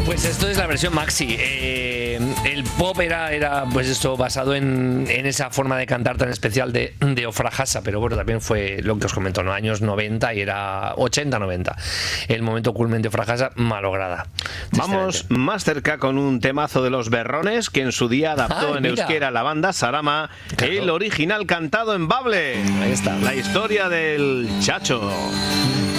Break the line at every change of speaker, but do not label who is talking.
Pues esto es la versión maxi. El pop era pues esto, basado en esa forma de cantar tan especial de Ofra Hasa, pero bueno, también fue lo que os comento, ¿no? Años 90 y era 80-90. El momento culmen de Ofra Hasa, malograda.
Vamos más cerca con un temazo de Los Berrones, que en su día adaptó en euskera la banda Sarama, claro. El original cantado en bable.
Ahí está.
La historia del Chacho.